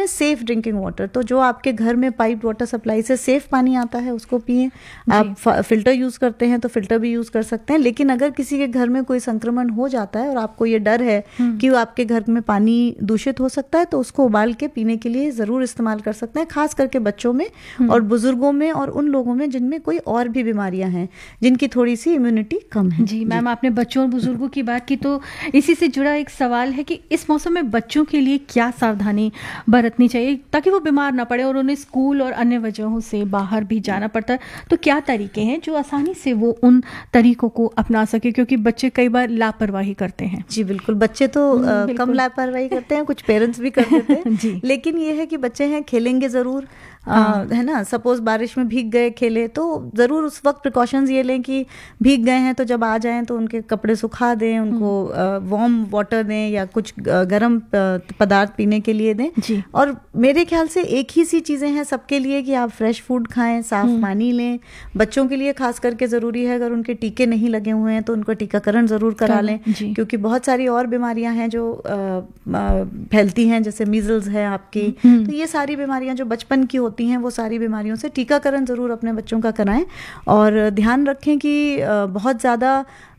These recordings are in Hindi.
है सेफ ड्रिंकिंग वाटर, तो जो आपके घर में पाइप वाटर सप्लाई से सेफ पानी आता है उसको पिए। आप फिल्टर यूज करते हैं तो फिल्टर भी यूज कर सकते हैं, लेकिन अगर किसी के घर में कोई संक्रमण हो जाता है और आपको ये डर है कि आपके घर में पानी दूषित हो सकता है, तो उसको उबाल के पीने के लिए जरूर इस्तेमाल कर सकते हैं, खास करके बच्चों में और बुजुर्गों में और उन लोगों में जिनमें कोई और भी बीमारियां हैं, जिनकी थोड़ी सी इम्यूनिटी कम है। जी मैम, आपने बच्चों और बुजुर्गों की बात की, तो इसी से जुड़ा एक सवाल है कि इस मौसम में बच्चों के लिए क्या सावधानी बरतनी चाहिए ताकि वो बीमार ना पड़े और उन्हें स्कूल और अन्य वजहों से बाहर भी जाना पड़ता है, तो क्या तरीके हैं जो आसानी से वो उन तरीकों को अपना सके, क्योंकि बच्चे कई बार लापरवाही करते हैं। जी बिल्कुल, बच्चे तो कम लापरवाही करते हैं, कुछ पेरेंट्स भी कर देते हैं लेकिन ये है कि बच्चे हैं, खेलेंगे जरूर, है ना। सपोज बारिश में भीग गए, खेले, तो जरूर उस वक्त प्रिकॉशंस ये लें कि भीग गए हैं तो जब आ जाएं तो उनके कपड़े सुखा दें, उनको वार्म वाटर दें या कुछ गर्म पदार्थ पीने के लिए दें जी। और मेरे ख्याल से एक ही सी चीजें हैं सबके लिए कि आप फ्रेश फूड खाएं, साफ पानी लें। बच्चों के लिए खास करके जरूरी है, अगर उनके टीके नहीं लगे हुए हैं तो उनका टीकाकरण जरूर करा लें, क्योंकि बहुत सारी और बीमारियां हैं जो फैलती हैं, जैसे मीजल्स है आपकी, तो ये सारी बीमारियां जो बचपन की होती हैं, वो सारी बीमारियों से टीकाकरण जरूर अपने बच्चों का कराएं। और ध्यान रखें कि बहुत ज़्यादा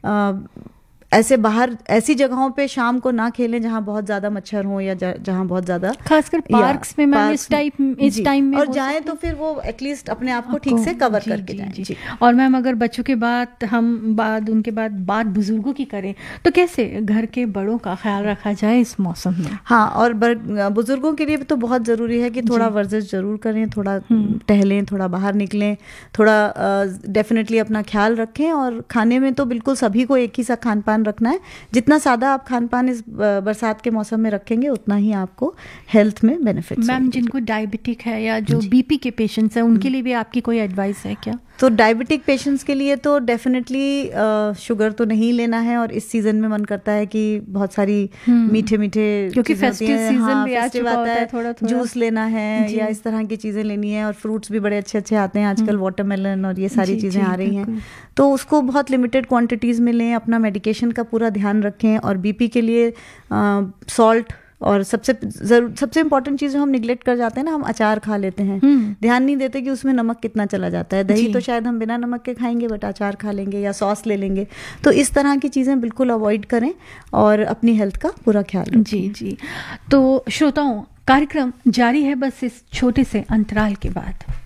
ऐसे बाहर ऐसी जगहों पे शाम को ना खेलें जहां बहुत ज्यादा मच्छर हो या जहां बहुत ज्यादा, खासकर पार्क्स में मैम इस टाइम में, और जाएं तो फिर वो एटलीस्ट अपने आप को ठीक से कवर करके जाएं। जी। और मैम अगर बच्चों के बाद उनके बाद बुजुर्गों की करें तो कैसे घर के बड़ों का ख्याल रखा जाए इस मौसम में? हाँ, और बुजुर्गों के लिए तो बहुत जरूरी है कि थोड़ा वर्जिश जरूर करें, थोड़ा टहलें, थोड़ा बाहर निकलें, थोड़ा डेफिनेटली अपना ख्याल रखें। और खाने में तो बिल्कुल सभी को एक ही सा खान पान रखना है, जितना सादा आप खान पान इस बरसात के मौसम में रखेंगे उतना ही आपको हेल्थ में बेनिफिट्स। मैम, जिनको डायबिटिक है या जो बीपी के पेशेंट्स हैं उनके लिए भी आपकी कोई एडवाइस है क्या? तो डायबिटिक पेशेंट्स के लिए तो डेफिनेटली शुगर तो नहीं लेना है, और इस सीजन में मन करता है कि बहुत सारी मीठे क्योंकि फेस्टिव सीजन भी आ चुका होता है, थोड़ा जूस लेना है या इस तरह की चीजें लेनी है। और फ्रूट्स भी बड़े अच्छे अच्छे आते हैं आजकल, वाटरमेलन और ये सारी चीजें आ रही हैं, तो उसको बहुत लिमिटेड क्वांटिटीज में लें। अपना मेडिकेशन का पूरा ध्यान रखें। और बीपी के लिए सॉल्ट, और सबसे इम्पोर्टेंट चीज जो हम निगलेक्ट कर जाते हैं ना, हम अचार खा लेते हैं, ध्यान नहीं देते कि उसमें नमक कितना चला जाता है। दही तो शायद हम बिना नमक के खाएंगे, बट अचार खा लेंगे या सॉस ले लेंगे, तो इस तरह की चीजें बिल्कुल अवॉइड करें और अपनी हेल्थ का पूरा ख्याल रखें। जी। तो श्रोताओं, कार्यक्रम जारी है बस इस छोटे से अंतराल के बाद।